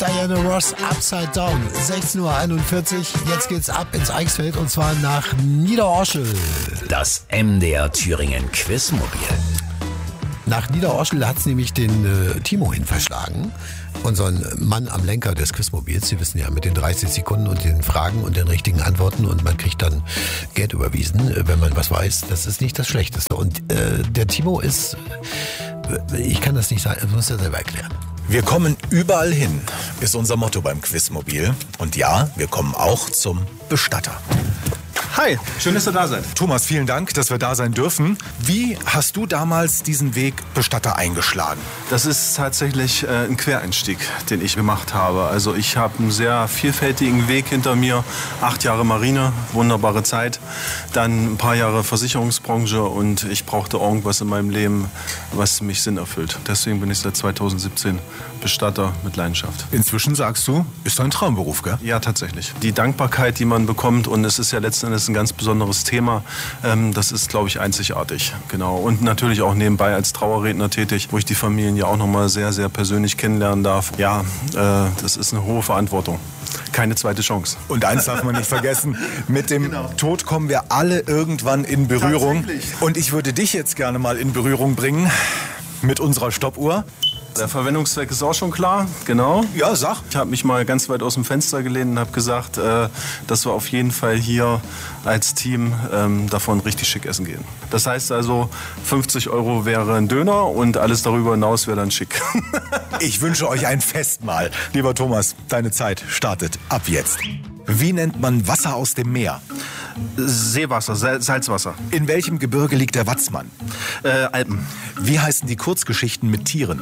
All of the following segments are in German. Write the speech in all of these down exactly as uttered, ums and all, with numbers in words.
Diana Ross, Upside Down, sechzehn Uhr einundvierzig. Jetzt geht's ab ins Eichsfeld und zwar nach Niederorschel. Das M D R Thüringen Quizmobil. Nach Niederorschel hat's nämlich den äh, Timo hin verschlagen. Unseren Mann am Lenker des Quizmobils. Sie wissen ja, mit den dreißig Sekunden und den Fragen und den richtigen Antworten und man kriegt dann Geld überwiesen, wenn man was weiß. Das ist nicht das Schlechteste. Und äh, der Timo ist, ich kann das nicht sagen, das muss er selber erklären. Wir kommen überall hin, ist unser Motto beim Quizmobil. Und ja, wir kommen auch zum Bestatter. Hi, schön, dass ihr da seid. Thomas, vielen Dank, dass wir da sein dürfen. Wie hast du damals diesen Weg Bestatter eingeschlagen? Das ist tatsächlich äh, ein Quereinstieg, den ich gemacht habe. Also ich habe einen sehr vielfältigen Weg hinter mir. Acht Jahre Marine, wunderbare Zeit. Dann ein paar Jahre Versicherungsbranche und ich brauchte irgendwas in meinem Leben, was mich Sinn erfüllt. Deswegen bin ich seit zweitausendsiebzehn Bestatter mit Leidenschaft. Inzwischen sagst du, ist dein Traumberuf, gell? Ja, tatsächlich. Die Dankbarkeit, die man bekommt, und es ist ja letzten Endes ein ganz besonderes Thema, ähm, das ist, glaube ich, einzigartig. Genau. Und natürlich auch nebenbei als Trauerredner tätig, wo ich die Familien ja auch nochmal sehr, sehr persönlich kennenlernen darf. Ja, äh, das ist eine hohe Verantwortung. Keine zweite Chance. Und eins darf man nicht vergessen, mit dem genau. Tod kommen wir alle irgendwann in Berührung. Und ich würde dich jetzt gerne mal in Berührung bringen mit unserer Stoppuhr. Der Verwendungszweck ist auch schon klar, genau. Ja, sag. Ich habe mich mal ganz weit aus dem Fenster gelehnt und habe gesagt, äh, dass wir auf jeden Fall hier als Team ähm, davon richtig schick essen gehen. Das heißt also, fünfzig Euro wäre ein Döner und alles darüber hinaus wäre dann schick. Ich wünsche euch ein Festmahl. Lieber Thomas, deine Zeit startet ab jetzt. Wie nennt man Wasser aus dem Meer? Seewasser, Sal- Salzwasser. In welchem Gebirge liegt der Watzmann? Äh, Alpen. Wie heißen die Kurzgeschichten mit Tieren?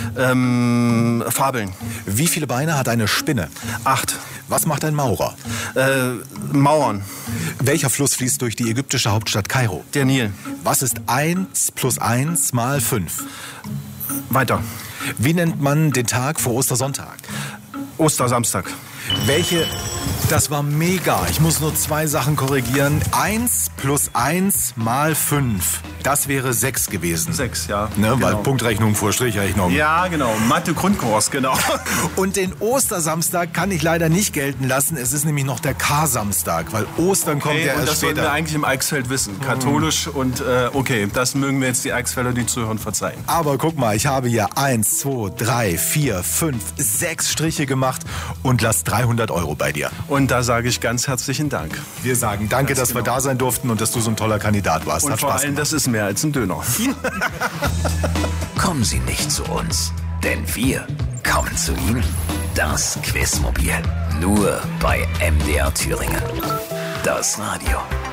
Ähm, Fabeln. Wie viele Beine hat eine Spinne? Acht. Was macht ein Maurer? Äh, Mauern. Welcher Fluss fließt durch die ägyptische Hauptstadt Kairo? Der Nil. Was ist eins plus eins mal fünf? Weiter. Wie nennt man den Tag vor Ostersonntag? Ostersamstag. Welche... Das war mega. Ich muss nur zwei Sachen korrigieren. eins plus eins mal fünf. Das wäre sechs gewesen. sechs, ja. Ne, genau. Weil Punktrechnung vor Strichrechnung. Ja, genau. Mathe-Grundkurs, genau. Und den Ostersamstag kann ich leider nicht gelten lassen. Es ist nämlich noch der Karsamstag, weil Ostern kommt okay, ja und erst das sollten später. wir eigentlich im Eichsfeld wissen. Katholisch mhm. und äh, okay, das mögen wir jetzt die Eichsfelder, die zuhören, verzeihen. Aber guck mal, ich habe hier eins, zwei, drei, vier, fünf, sechs Striche gemacht und lass dreihundert Euro bei dir. Und da sage ich ganz herzlichen Dank. Wir sagen danke, ganz dass genau. wir da sein durften und dass du so ein toller Kandidat warst. Und Hat vor Spaß allem, gemacht. das ist mehr als ein Döner. Kommen Sie nicht zu uns, denn wir kommen zu Ihnen. Das Quizmobil. Nur bei M D R Thüringen. Das Radio.